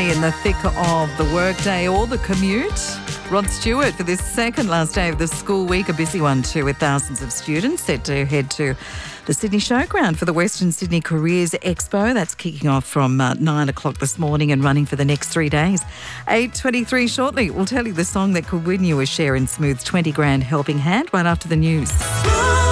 Finally in the thick of the workday or the commute. Rod Stewart for this second last day of the school week, a busy one too, with thousands of students set to head to the Sydney Showground for the Western Sydney Careers Expo. That's kicking off from 9 o'clock this morning and running for the next 3 days. 8:23 shortly. We'll tell you the song that could win you a share in Smooth's 20 grand helping hand right after the news.